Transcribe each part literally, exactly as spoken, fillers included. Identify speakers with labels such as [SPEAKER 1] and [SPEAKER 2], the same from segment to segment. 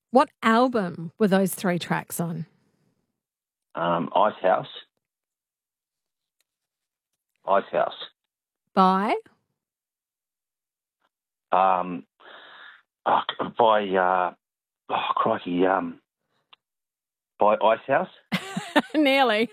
[SPEAKER 1] What album were those three tracks on?
[SPEAKER 2] Um, Ice House. Ice House.
[SPEAKER 1] By?
[SPEAKER 2] Um, oh, by, uh, oh, crikey, um, by Ice House.
[SPEAKER 1] Nearly.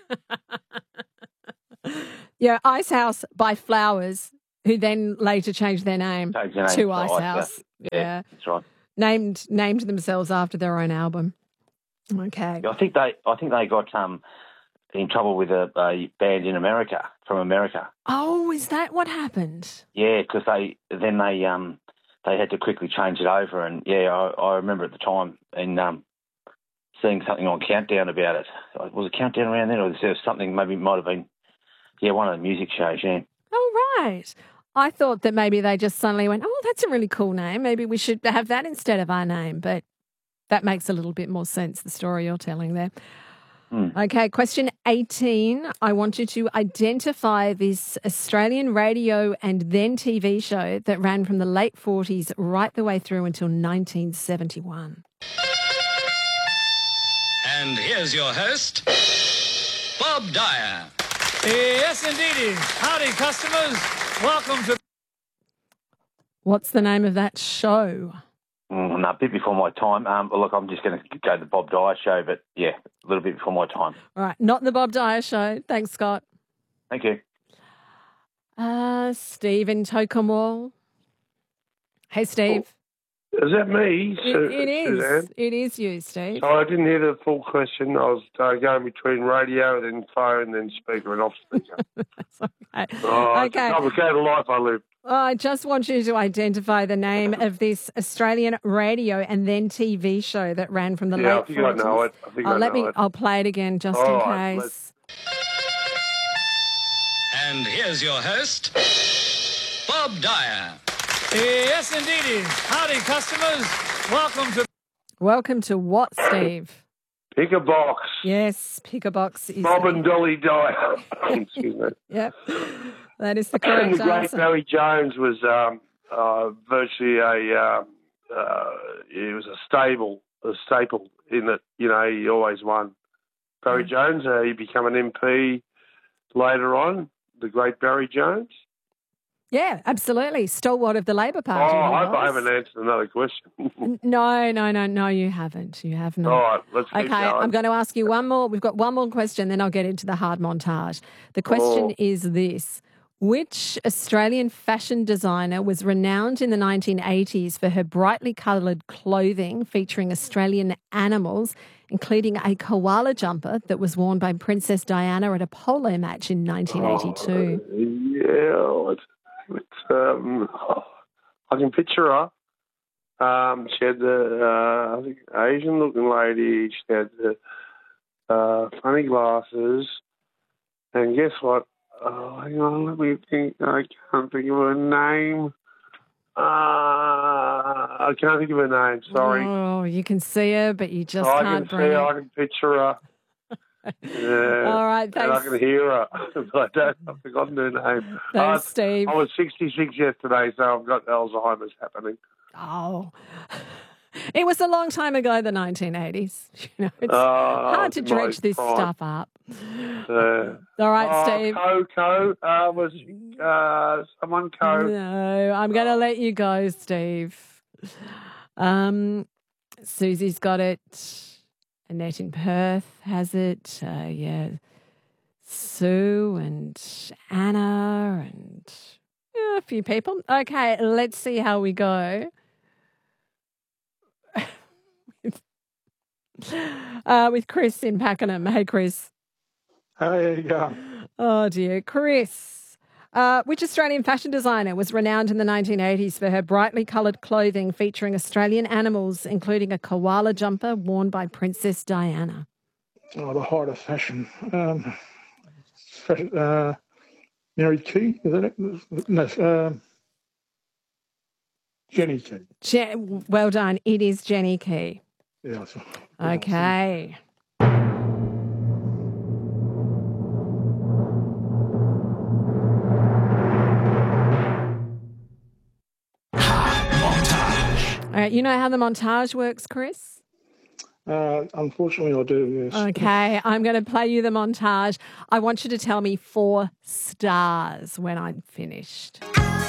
[SPEAKER 1] Yeah, Ice House by Flowers, who then later changed their name,
[SPEAKER 2] Changed their name
[SPEAKER 1] to
[SPEAKER 2] to
[SPEAKER 1] Ice
[SPEAKER 2] Ice
[SPEAKER 1] House.
[SPEAKER 2] House.
[SPEAKER 1] Yeah.
[SPEAKER 2] Yeah, that's right.
[SPEAKER 1] Named named themselves after their own album. Okay.
[SPEAKER 2] Yeah, I think they, I think they got um in trouble with a, a band in America from America.
[SPEAKER 1] Oh, is that what happened?
[SPEAKER 2] Yeah, because they then they um they had to quickly change it over, and yeah, I, I remember at the time and um seeing something on Countdown about it. Was it Countdown around then, or was there something? Maybe it might have been yeah one of the music shows. Yeah.
[SPEAKER 1] Oh, right. I thought that maybe they just suddenly went, oh, that's a really cool name. Maybe we should have that instead of our name. But that makes a little bit more sense, the story you're telling there.
[SPEAKER 2] Mm.
[SPEAKER 1] Okay, question eighteen. I want you to identify this Australian radio and then T V show that ran from the late forties right the way through until nineteen seventy-one.
[SPEAKER 3] And here's your host, Bob Dyer.
[SPEAKER 4] Yes, indeedy. Howdy, customers. Welcome to...
[SPEAKER 1] What's the name of that show?
[SPEAKER 2] Mm, no, a bit before my time. Um, look, I'm just going to go to the Bob Dyer show, but yeah, a little bit before my time.
[SPEAKER 1] All right, not the Bob Dyer show. Thanks, Scott.
[SPEAKER 2] Thank you.
[SPEAKER 1] Uh, Steve in Tocumwal. Hey, Steve.
[SPEAKER 5] Is that me?
[SPEAKER 1] It,
[SPEAKER 5] Su-
[SPEAKER 1] it is.
[SPEAKER 5] Suzanne?
[SPEAKER 1] It is you, Steve.
[SPEAKER 5] Oh, I didn't hear the full question. I was uh, going between radio, then phone, then speaker and off speaker.
[SPEAKER 1] That's okay.
[SPEAKER 5] Oh, it's
[SPEAKER 1] Okay.
[SPEAKER 5] a complicated life I live.
[SPEAKER 1] I just want you to identify the name of this Australian radio and then T V show that ran from the
[SPEAKER 5] Yeah, I
[SPEAKER 1] late
[SPEAKER 5] think I
[SPEAKER 1] forties.
[SPEAKER 5] know it. I think
[SPEAKER 1] oh,
[SPEAKER 5] I
[SPEAKER 1] let
[SPEAKER 5] know
[SPEAKER 1] me.
[SPEAKER 5] it.
[SPEAKER 1] I'll play it again just
[SPEAKER 5] All
[SPEAKER 1] in
[SPEAKER 5] right,
[SPEAKER 1] case.
[SPEAKER 3] And here's your host, Bob Dyer.
[SPEAKER 4] Yes, indeedy. Howdy, customers. Welcome to...
[SPEAKER 1] Welcome to what, Steve?
[SPEAKER 5] Pick a box.
[SPEAKER 1] Yes, pick a box. Is
[SPEAKER 5] Bob
[SPEAKER 1] the-
[SPEAKER 5] and Dolly Dyer. Excuse me.
[SPEAKER 1] Yep, that is the
[SPEAKER 5] And
[SPEAKER 1] correct
[SPEAKER 5] the great
[SPEAKER 1] answer.
[SPEAKER 5] Barry Jones was um, uh, virtually a um, uh, it was a stable, a staple in that. You know, he always won. Barry
[SPEAKER 1] Mm.
[SPEAKER 5] Jones, uh, he became an M P later on. The great Barry Jones.
[SPEAKER 1] Yeah, absolutely. Stalwart of the Labor
[SPEAKER 5] Oh,
[SPEAKER 1] Party. he
[SPEAKER 5] I hope I
[SPEAKER 1] was.
[SPEAKER 5] haven't answered another question.
[SPEAKER 1] N- No, no, no, no, you haven't. You have not.
[SPEAKER 5] All right, let's keep
[SPEAKER 1] Okay,
[SPEAKER 5] going.
[SPEAKER 1] I'm going to ask you one more. We've got one more question, then I'll get into the hard montage. The question
[SPEAKER 5] Oh.
[SPEAKER 1] is this. Which Australian fashion designer was renowned in the nineteen eighties for her brightly coloured clothing featuring Australian animals, including a koala jumper that was worn by Princess Diana at a polo match in nineteen eighty-two?
[SPEAKER 5] Oh, yeah, it's, it's, um, I can picture her. Um, she had the, uh, I think, Asian-looking lady. She had the uh, funny glasses. And guess what? Oh, hang on, let me think. I can't think of her name. Uh, I can't think of her name, sorry.
[SPEAKER 1] Oh, you can see her, but you just
[SPEAKER 5] I
[SPEAKER 1] can't
[SPEAKER 5] can
[SPEAKER 1] bring
[SPEAKER 5] see her,
[SPEAKER 1] it.
[SPEAKER 5] I can picture her. Yeah.
[SPEAKER 1] All right,
[SPEAKER 5] And I
[SPEAKER 1] thanks.
[SPEAKER 5] can hear her, but I don't, I've forgotten her name.
[SPEAKER 1] Thanks,
[SPEAKER 5] Uh,
[SPEAKER 1] Steve.
[SPEAKER 5] I was sixty-six yesterday, so I've got Alzheimer's happening.
[SPEAKER 1] Oh, it was a long time ago, the nineteen eighties. You know, it's
[SPEAKER 5] Oh,
[SPEAKER 1] hard to
[SPEAKER 5] it's
[SPEAKER 1] dredge
[SPEAKER 5] my
[SPEAKER 1] this
[SPEAKER 5] prime.
[SPEAKER 1] stuff up.
[SPEAKER 5] Uh,
[SPEAKER 1] All right,
[SPEAKER 5] oh,
[SPEAKER 1] Steve.
[SPEAKER 5] Coco, uh, was uh, someone Co?
[SPEAKER 1] No, I'm going to let you go, Steve. Um, Susie's got it. Annette in Perth has it. Uh, yeah, Sue and Anna and yeah, a few people. Okay, let's see how we go. uh, with Chris in Pakenham. Hey, Chris.
[SPEAKER 6] There you go.
[SPEAKER 1] Oh, dear. Chris, uh, which Australian fashion designer was renowned in the nineteen eighties for her brightly coloured clothing featuring Australian animals, including a koala jumper worn by Princess Diana?
[SPEAKER 6] Oh, the height of fashion. Um, uh, Mary Key, is that it? No, um, Jenny Key.
[SPEAKER 1] Je- well done. It is Jenny Key.
[SPEAKER 6] Yeah, that's right.
[SPEAKER 1] Okay. All right, you know how the montage works, Chris?
[SPEAKER 6] Uh, unfortunately, I do, yes.
[SPEAKER 1] Okay, I'm going to play you the montage. I want you to tell me four stars when I'm finished.